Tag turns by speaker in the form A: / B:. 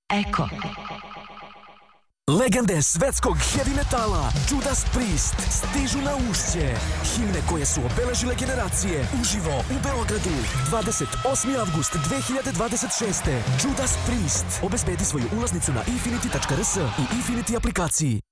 A: Eko.
B: Legende svetskog heavy metala Judas Priest stižu na Ušće. Himne koje su obeležile generacije uživo u Beogradu 28. avgust 2026. Judas Priest. Obezbedi svoju ulaznicu na infinity.rs i Infinity aplikaciji.